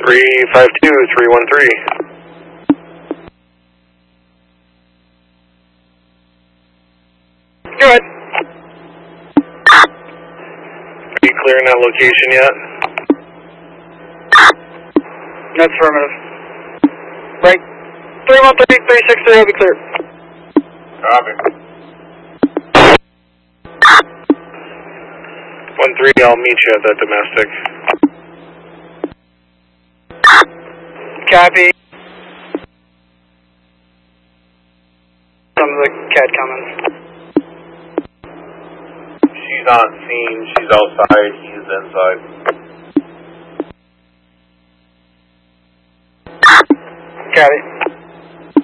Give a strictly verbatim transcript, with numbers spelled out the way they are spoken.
three five two, three one three. Go ahead. Are you clearing that location yet? That's affirmative. Right. three one three, three six three, will be clear. Copy. one three, I'll meet you at that domestic. Copy. Some of the C A D comments. She's on scene, she's outside, he's inside. Copy.